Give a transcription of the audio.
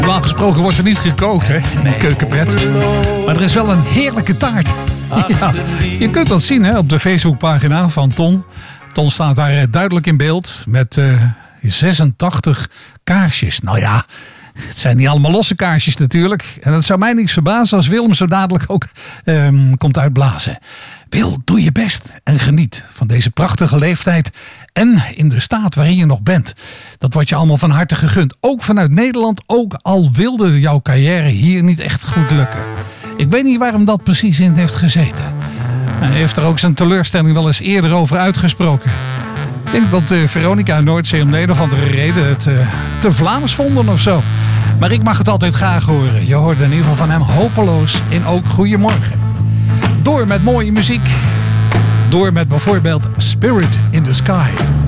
Normaal gesproken wordt er niet gekookt, hè? In een keukenpret. Maar er is wel een heerlijke taart. Ja, je kunt dat zien, hè, op de Facebookpagina van Ton. Ton staat daar duidelijk in beeld met 86 kaarsjes. Nou ja, het zijn niet allemaal losse kaarsjes natuurlijk. En dat zou mij niets verbazen als Willem zo dadelijk ook komt uitblazen. Wil, doe je best en geniet van deze prachtige leeftijd en in de staat waarin je nog bent. Dat wordt je allemaal van harte gegund. Ook vanuit Nederland, ook al wilde jouw carrière hier niet echt goed lukken. Ik weet niet waarom dat precies in heeft gezeten. Hij heeft er ook zijn teleurstelling wel eens eerder over uitgesproken. Ik denk dat Veronica en Noordzee om de een of andere reden het te Vlaams vonden of zo. Maar ik mag het altijd graag horen. Je hoorde in ieder geval van hem hopeloos in Ook Goeiemorgen. Door met mooie muziek. Door met bijvoorbeeld Spirit in the Sky.